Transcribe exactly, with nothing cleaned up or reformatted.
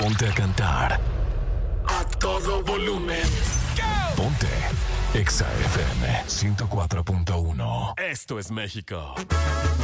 Ponte a cantar. A todo volumen. Ponte Exa F M ciento cuatro punto uno. Esto es México.